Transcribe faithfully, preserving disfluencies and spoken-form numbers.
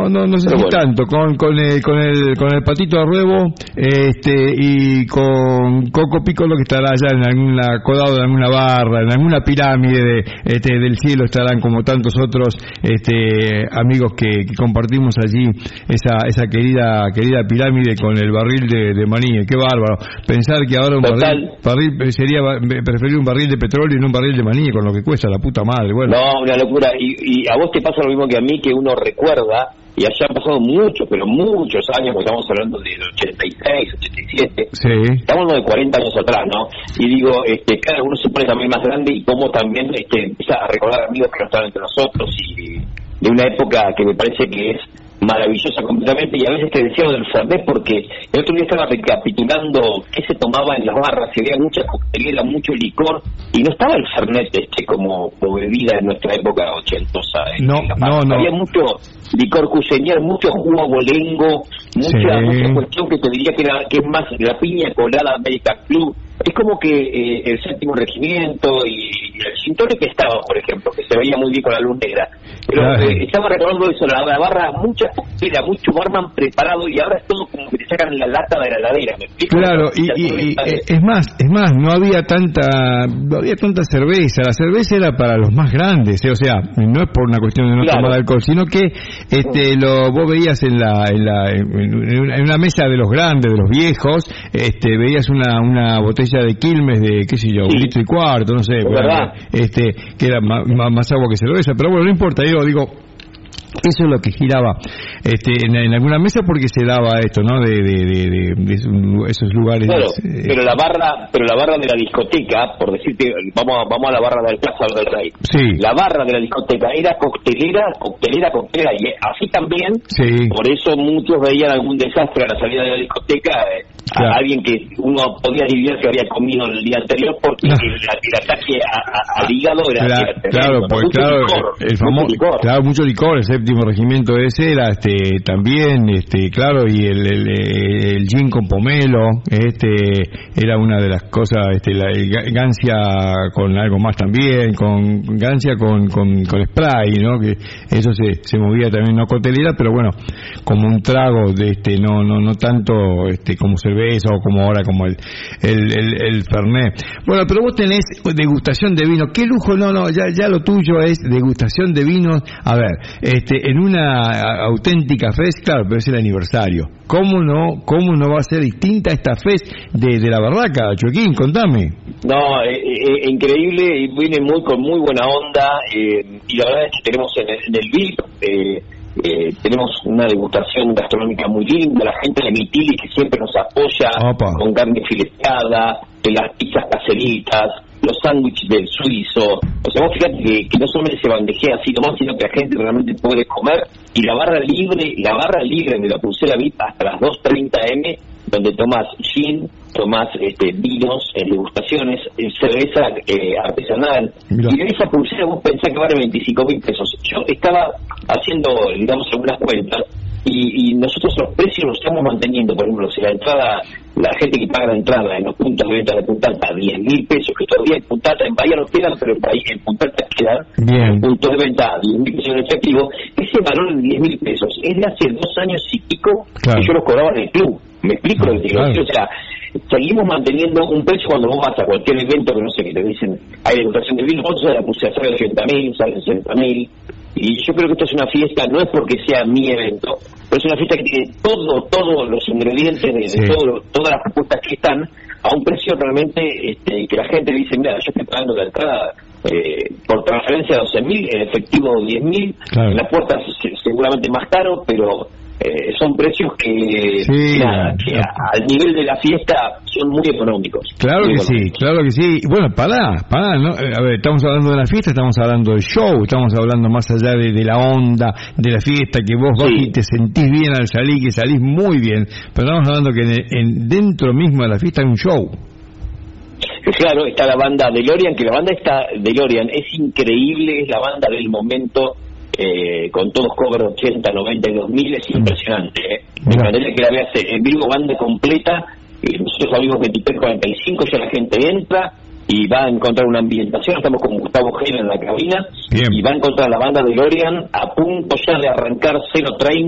No, no, no sé Pero si bueno. tanto, con, con el, con el, con el Patito Arruebo, este, y con Coco Piccolo, que estará allá en alguna, colado en alguna barra, en alguna pirámide de, este, del cielo, estarán como tantos otros, este, amigos que, que compartimos allí esa, esa querida, querida pirámide con el barril de, de maní. Qué bárbaro. Pensar que ahora un barril, barril sería preferir un barril de petróleo y no un barril de maní, con lo que cuesta la puta madre. Bueno. No, una locura. Y, y a vos te pasa lo mismo que a mí, que uno recuerda, y allá han pasado muchos, pero muchos años, porque estamos hablando del ochenta y seis, ochenta y siete, sí. Estamos hablando de cuarenta años atrás, ¿no? Y digo, este, cada uno se pone también más grande y cómo también este, empieza a recordar amigos que no estaban entre nosotros, y de una época que me parece que es maravillosa completamente. Y a veces te decía lo del Fernet, porque el otro día estaba recapitulando qué se tomaba en las barras, y había mucha coctelera, mucho licor, y no estaba el Fernet este como, como bebida en nuestra época ochentosa. No, no, no. Había mucho licor cuseñer, mucho jugo abolengo, mucha, sí. mucha cuestión que te diría que, era, que es más la piña colada American Club. Es como que eh, el séptimo regimiento y el Cintore que estaba, por ejemplo, que se veía muy bien con la luz negra. Pero claro. eh, estaba recordando eso, la, la barra, mucha coctera, mucho barman preparado, y ahora es todo como que te sacan la lata de la heladera, ¿me explico? Claro, y, y, y es más, es más, no había tanta, no había tanta cerveza. La cerveza era para los más grandes, ¿eh? O sea, no es por una cuestión de no claro. tomar alcohol, sino que este lo vos veías en la, en la, en una mesa de los grandes, de los viejos, este veías una, una botella de Quilmes de, qué sé yo, sí. un litro y cuarto, no sé, ¿verdad? este que era más, más agua que cerveza, pero bueno, no importa, digo, digo eso es lo que giraba este en, en alguna mesa, porque se daba esto, ¿no? De, de, de, de, de esos lugares. Claro, eh, pero la barra, pero la barra de la discoteca, por decirte, vamos a, vamos a la barra del Plaza del Rey. Sí. La barra de la discoteca era coctelera, coctelera, coctelera, y así también. Sí. Por eso muchos veían algún desastre a la salida de la discoteca. Eh, Claro. A alguien que uno podía adivinar que había comido el día anterior, porque no. el, el ataque a, a, al hígado era, claro, era claro, pues mucho claro, licor, el famoso, mucho licor. claro, mucho licor, el séptimo regimiento ese era este también, este claro, y el, el, el gin con pomelo, este era una de las cosas, este la el gancia con algo más también, con gancia con, con, con spray, ¿no? Que eso se, se movía también, no coctelera, pero bueno, como un trago de este, no, no, no tanto este como cerveza o como ahora como el, el, el, el Fernet. Bueno, pero vos tenés degustación de vino. Qué lujo, no, no, ya, ya lo tuyo es degustación de vinos. A ver, este, en una auténtica fest, claro, pero es el aniversario. ¿Cómo no, cómo no va a ser distinta esta fest de, de la barraca, Joaquín? Contame. No, eh, eh, increíble, y viene muy con muy buena onda, eh, y la verdad es que tenemos en el, en el V I P, eh, Eh, tenemos una degustación gastronómica muy linda, la gente de Mitili que siempre nos apoya. Opa. Con carne fileteada, de las pizzas caseritas, los sándwiches del suizo. O sea, vos fíjate que, que no solamente se bandejea así nomás, sino que la gente realmente puede comer. Y la barra libre, la barra libre de la pulsera V I P hasta las dos treinta eme, donde tomás gin, tomás este, vinos, eh, degustaciones, eh, cerveza eh, artesanal. Mira. Y en esa pulsera vos pensás que vale veinticinco mil pesos. Yo estaba haciendo, digamos, algunas cuentas, y, y nosotros los precios los estamos manteniendo. Por ejemplo, si la entrada, la gente que paga la entrada en los puntos de venta de Punta Alta, diez mil pesos, que todavía en Punta Alta, en Bahía no quedan, pero en, Bahía, en Punta Alta quedan, en puntos de venta diez mil pesos en efectivo. Ese valor de diez mil pesos es de hace dos años y pico, claro, que yo los cobraba en el club. ¿Me explico lo que digo? O sea, seguimos manteniendo un precio cuando vos vas a cualquier evento que no sé, que te dicen, hay degustación de vino, vos la puse a hacer ochenta mil, sale sesenta mil. Y yo creo que esto es una fiesta, no es porque sea mi evento, pero es una fiesta que tiene todo, todos los ingredientes de, sí, de todo, todas las propuestas que están a un precio realmente este, que la gente dice, mira, yo estoy pagando la entrada eh, por transferencia doce mil, en efectivo diez mil, claro, en las puertas seguramente más caro, pero eh, son precios que, sí, nada, que a, al nivel de la fiesta son muy económicos. Claro muy que económicos. sí, claro que sí. Bueno, pará, pará, ¿no? A ver, estamos hablando de la fiesta, estamos hablando del show, estamos hablando más allá de, de la onda, de la fiesta, que vos vas, sí, y te sentís bien al salir, que salís muy bien, pero estamos hablando que en, en, dentro mismo de la fiesta hay un show. Claro, está la banda DeLorean, que la banda esta DeLorean es increíble, es la banda del momento, eh, con todos cobros ochenta, noventa y dos mil, es impresionante, ¿eh? Me encantaría que la veas en vivo, banda completa, eh, nosotros abrimos veintitrés cuarenta y cinco, ya la gente entra y va a encontrar una ambientación, estamos con Gustavo Gera en la cabina, bien, y va a encontrar la banda DeLorean a punto ya de arrancar cero treinta.